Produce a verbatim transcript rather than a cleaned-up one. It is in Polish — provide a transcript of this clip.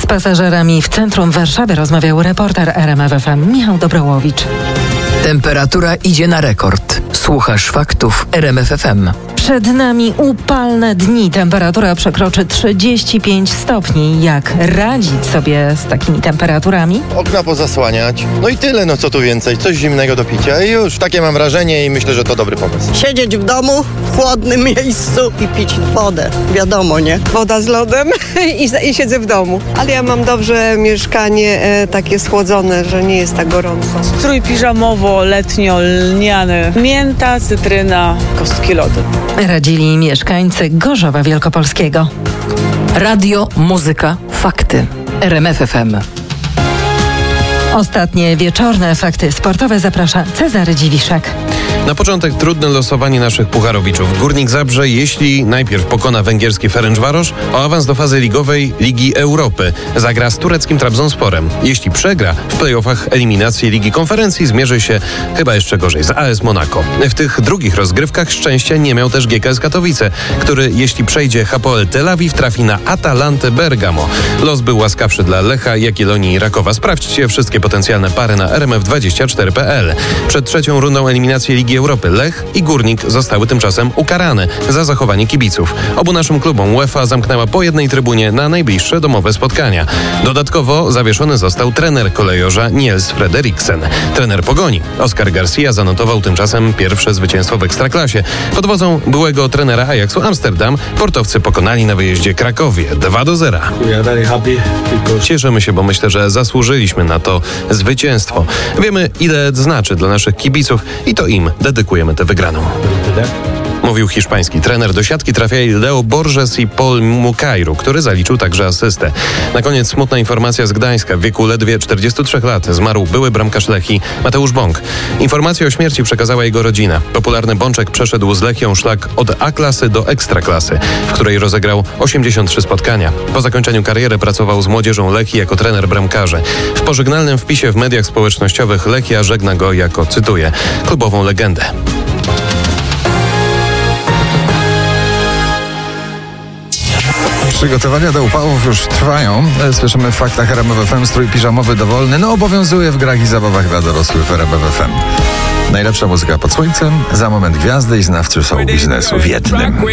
Z pasażerami w centrum Warszawy rozmawiał reporter R M F F M Michał Dobrołowicz. Temperatura idzie na rekord. Słuchasz faktów R M F F M. Przed nami upalne dni. Temperatura przekroczy trzydzieści pięć stopni. Jak radzić sobie z takimi temperaturami? Okna pozasłaniać. No i tyle, no co tu więcej. Coś zimnego do picia i już. Takie mam wrażenie i myślę, że to dobry pomysł. Siedzieć w domu, w chłodnym miejscu i pić wodę. Wiadomo, nie? Woda z lodem i, i siedzę w domu. Ale ja mam dobrze mieszkanie e, takie schłodzone, że nie jest tak gorąco. Strój piżamowo, letnio, lniany. Mięta, cytryna, kostki lodu. Radzili mieszkańcy Gorzowa Wielkopolskiego. Radio, muzyka, fakty. R M F F M. Ostatnie wieczorne fakty sportowe zaprasza Cezary Dziwiszek. Na początek trudne losowanie naszych pucharowiczów. Górnik Zabrze, jeśli najpierw pokona węgierski Ferencvaros, o awans do fazy ligowej Ligi Europy. Zagra z tureckim Trabzonsporem. Jeśli przegra, w play-offach eliminacji Ligi Konferencji zmierzy się chyba jeszcze gorzej z A S Monaco. W tych drugich rozgrywkach szczęścia nie miał też G K S Katowice, który jeśli przejdzie Hapoel Tel Awiw, trafi na Atalantę Bergamo. Los był łaskawszy dla Lecha, Jagiellonii i Rakowa. Sprawdźcie wszystkie potencjalne pary na R M F dwadzieścia cztery kropka p l. Przed trzecią rundą eliminacji Ligi Europy Lech i Górnik zostały tymczasem ukarane za zachowanie kibiców. Obu naszym klubom UEFA zamknęła po jednej trybunie na najbliższe domowe spotkania. Dodatkowo zawieszony został trener kolejorza Niels Frederiksen. Trener Pogoni Oscar Garcia zanotował tymczasem pierwsze zwycięstwo w Ekstraklasie. Pod wodzą byłego trenera Ajaxu Amsterdam portowcy pokonali na wyjeździe Krakowię dwa do zera. Cieszymy się, bo myślę, że zasłużyliśmy na to zwycięstwo. Wiemy, ile znaczy dla naszych kibiców i to im dedykujemy tę wygraną. Mówił hiszpański trener. Do siatki trafiali Leo Borges i Paul Mukairu, który zaliczył także asystę. Na koniec smutna informacja z Gdańska. W wieku ledwie czterdziestu trzech lat zmarł były bramkarz Lechii Mateusz Bąk. Informację o śmierci przekazała jego rodzina. Popularny Bączek przeszedł z Lechią szlak od A-klasy do Ekstraklasy, w której rozegrał osiemdziesiąt trzy spotkania. Po zakończeniu kariery pracował z młodzieżą Lechii jako trener bramkarzy. W pożegnalnym wpisie w mediach społecznościowych Lechia żegna go jako, cytuję, klubową legendę. Przygotowania do upałów już trwają. Słyszymy w faktach R M F F M, strój piżamowy dowolny, no obowiązuje w grach i zabawach dla dorosłych w R M F F M. Najlepsza muzyka pod słońcem, za moment gwiazdy i znawcy show biznesu w jednym.